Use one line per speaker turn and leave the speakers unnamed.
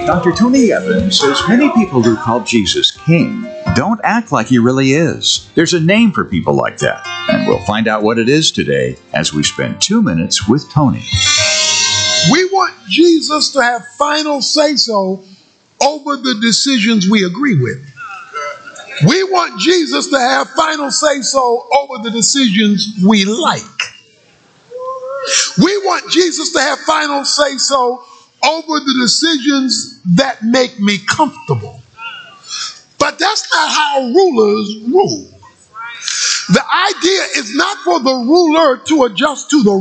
Dr. Tony Evans says many people who call Jesus King don't act like he really is. There's a name for people like that, and we'll find out what it is today as we spend 2 minutes with Tony.
We want Jesus to have final say-so over the decisions we agree with. We want Jesus to have final say-so over the decisions we like. We want Jesus to have final say-so over the decisions that make me comfortable. But that's not how rulers rule. The idea is not for the ruler to adjust to the